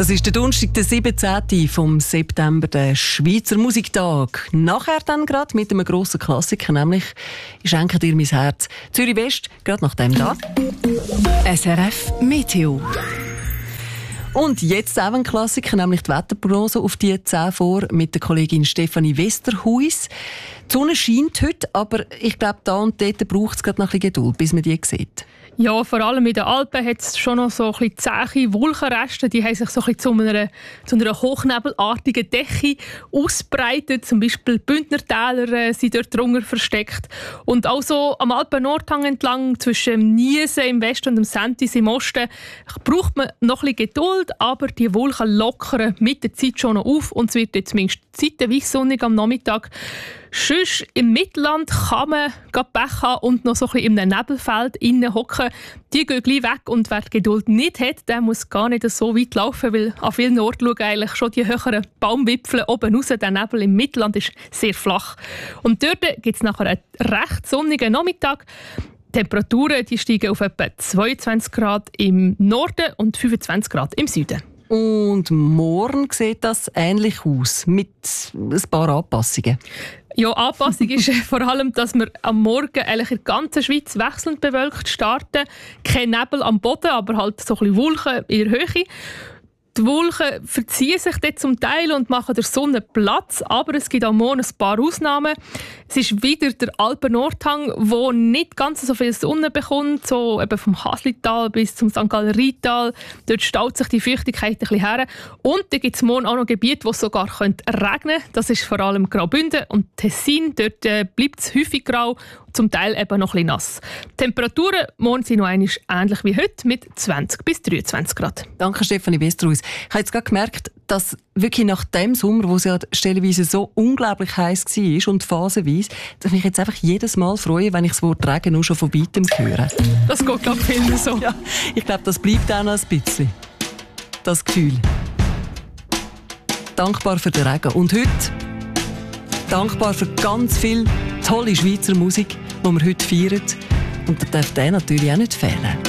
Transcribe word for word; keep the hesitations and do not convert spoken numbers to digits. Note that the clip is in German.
Das ist der Donnerstag, der siebzehnten vom September, der Schweizer Musiktag. Nachher dann gerade mit einem grossen Klassiker, nämlich «Ich schenke dir mein Herz». Zürich West, gerade nach dem da. S R F Meteo. Und jetzt auch ein Klassiker, nämlich die Wetterprognose auf die zehn vor mit der Kollegin Stefanie Westerhuis. Die Sonne scheint heute, aber ich glaube, da und dort braucht es gerade noch ein bisschen Geduld, bis man die sieht. Ja, vor allem in den Alpen hat es schon noch so ein bisschen zähe Wolkenreste. Die haben sich so ein bisschen zu einer, zu einer hochnebelartigen Decke ausbreitet. Zum Beispiel Bündnertäler äh, sind dort drunter versteckt. Und auch so am Alpen-Nordhang entlang, zwischen Niesen im Westen und dem Sentis im Osten, braucht man noch ein bisschen Geduld, aber die Wolken lockern mit der Zeit schon noch auf und es wird jetzt zumindest zeitweise sonnig am Nachmittag. Sonst im Mittelland kann man Pech haben und noch so ein bisschen in einem Nebelfeld innen hocken. Die gehen gleich weg und wer die Geduld nicht hat, der muss gar nicht so weit laufen, weil an vielen Orten schauen eigentlich schon die höheren Baumwipfel oben raus. Der Nebel im Mittelland ist sehr flach. Und dort gibt es nachher einen recht sonnigen Nachmittag. Die Temperaturen die steigen auf etwa zweiundzwanzig Grad im Norden und fünfundzwanzig Grad im Süden. Und morgen sieht das ähnlich aus, mit ein paar Anpassungen. Ja, Anpassung ist vor allem, dass wir am Morgen eigentlich in der ganzen Schweiz wechselnd bewölkt starten. Kein Nebel am Boden, aber halt so ein bisschen Wolken in der Höhe. Die Wolken verziehen sich dort zum Teil und machen der Sonne Platz, aber es gibt am Morgen ein paar Ausnahmen. Es ist wieder der Alpen-Nordhang, wo nicht ganz so viel Sonne bekommt, so eben vom Haslital bis zum Sankt Galerital. Dort staut sich die Feuchtigkeit ein bisschen her. Und dann gibt es morgen auch noch Gebiete, wo es sogar regnen könnte. Das ist vor allem Graubünden und Tessin. Dort äh, bleibt es häufig grau, zum Teil eben noch ein bisschen nass. Die Temperaturen morgen sind noch einmal ähnlich wie heute mit zwanzig bis dreiundzwanzig Grad. Danke, Stefanie Westerhuis. Ich habe jetzt gerade gemerkt, dass wirklich nach dem Sommer, wo es ja stellenweise so unglaublich heiß war und phasenweise, dass ich mich jetzt einfach jedes Mal freue, wenn ich das Wort Regen nur schon von weitem höre. Das geht, glaube ich, vielen so. Ja, ich glaube, das bleibt auch noch ein bisschen. Das Gefühl. Dankbar für den Regen. Und heute dankbar für ganz viel tolle Schweizer Musik, die wir heute feiern. Und da darf der natürlich auch nicht fehlen.